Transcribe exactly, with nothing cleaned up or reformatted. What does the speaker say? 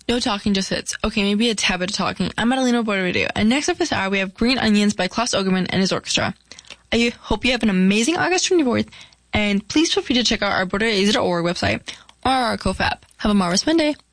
No talking, just hits. Okay, maybe a tad bit of talking. I'm Adelino Borderio, and next up this hour we have Green Onions by Klaus Ogerman and his orchestra. I hope you have an amazing August twenty-fourth, and please feel free to check out our border a z dot org website or our COFAP. Have a marvelous Monday.